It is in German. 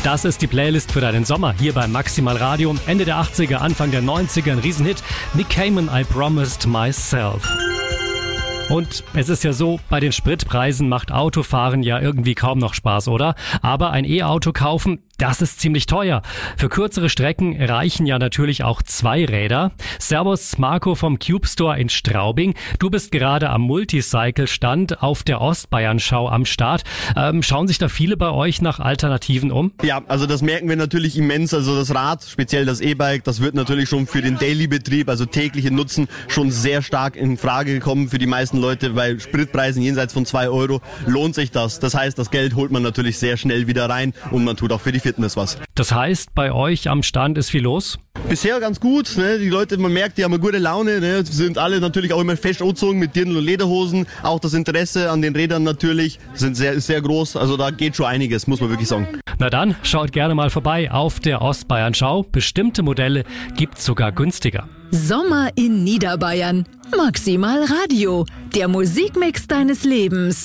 Das ist die Playlist für deinen Sommer hier bei Maximal Radio. Ende der 80er, Anfang der 90er, ein Riesenhit. Nick Cayman, I Promised Myself. Und es ist ja so, bei den Spritpreisen macht Autofahren ja irgendwie kaum noch Spaß, oder? Aber ein E-Auto kaufen, das ist ziemlich teuer. Für kürzere Strecken reichen ja natürlich auch 2 Räder. Servus, Marco vom Cube Store in Straubing. Du bist gerade am Multicycle-Stand auf der Ostbayern-Schau am Start. Schauen sich da viele bei euch nach Alternativen um? Ja, also das merken wir natürlich immens. Also das Rad, speziell das E-Bike, das wird natürlich schon für den Daily-Betrieb, also tägliche Nutzen, schon sehr stark in Frage gekommen für die meisten Leute. Bei Spritpreisen jenseits von 2 Euro lohnt sich das. Das heißt, das Geld holt man natürlich sehr schnell wieder rein und man tut auch für die Fitness was. Das heißt, bei euch am Stand ist viel los? Bisher ganz gut. Ne? Die Leute, man merkt, die haben eine gute Laune. Ne? Sind alle natürlich auch immer fest angezogen mit Dirndl und Lederhosen. Auch das Interesse an den Rädern natürlich sind sehr, sehr groß. Also da geht schon einiges, muss man wirklich sagen. Na dann, schaut gerne mal vorbei auf der Ostbayern-Schau. Bestimmte Modelle gibt's sogar günstiger. Sommer in Niederbayern. Maximal Radio, der Musikmix deines Lebens.